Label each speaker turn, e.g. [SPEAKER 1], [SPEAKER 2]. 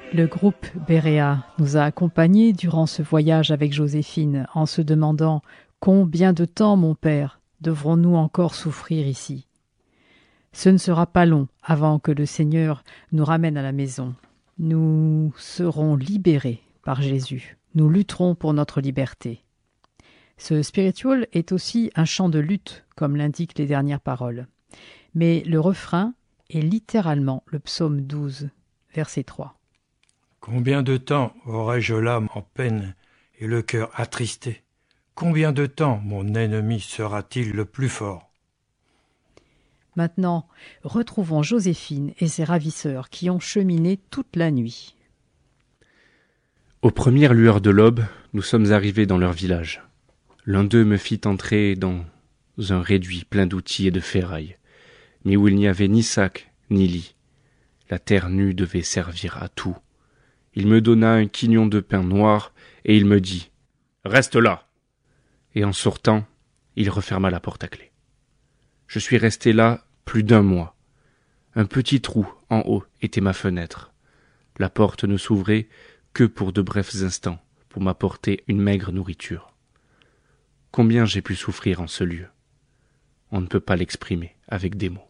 [SPEAKER 1] Le groupe Béréa nous a accompagnés durant ce voyage avec Joséphine en se demandant « Combien de temps, mon père, devrons-nous encore souffrir ici ?» Ce ne sera pas long avant que le Seigneur nous ramène à la maison. Nous serons libérés par Jésus. Nous lutterons pour notre liberté. Ce spiritual est aussi un chant de lutte, comme l'indiquent les dernières paroles. Mais le refrain est littéralement le psaume 12, verset 3.
[SPEAKER 2] Combien de temps aurai-je l'âme en peine et le cœur attristé? Combien de temps mon ennemi sera-t-il le plus fort?
[SPEAKER 1] Maintenant, retrouvons Joséphine et ses ravisseurs qui ont cheminé toute la nuit.
[SPEAKER 3] Aux premières lueurs de l'aube, nous sommes arrivés dans leur village. L'un d'eux me fit entrer dans un réduit plein d'outils et de ferrailles, mais où il n'y avait ni sac ni lit. La terre nue devait servir à tout. Il me donna un quignon de pain noir, et il me dit « Reste là !» Et en sortant, il referma la porte à clé. Je suis resté là plus d'1 mois. Un petit trou en haut était ma fenêtre. La porte ne s'ouvrait que pour de brefs instants, pour m'apporter une maigre nourriture. Combien j'ai pu souffrir en ce lieu. On ne peut pas l'exprimer avec des mots.